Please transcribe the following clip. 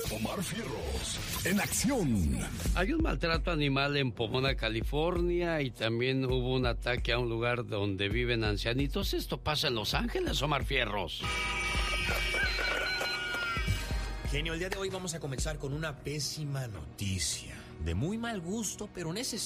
Omar Fierros, en acción. Hay un maltrato animal en Pomona, California, y también hubo un ataque a un lugar donde viven ancianitos. Esto pasa en Los Ángeles, Omar Fierros. Genio, el día de hoy vamos a comenzar con una pésima noticia. De muy mal gusto, pero necesaria.